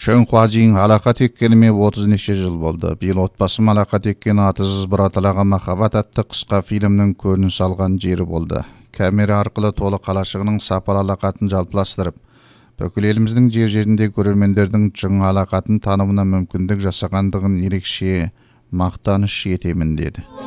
Чөң қуажиң алақат еккеніме 30 неше жыл болды. Биыл отбасым алақат еккен атысыз бір аталаға махаббат атты қысқа фильмнің көрініс алған жері болды. Камера арқылы толы қалашығының сапалы алақатын жалпыластырып, бүкіл еліміздің жер-жерінде көрермендердің жың алақатын танымына мүмкіндік жасағандығын ерекше мақтаныш етемін деді.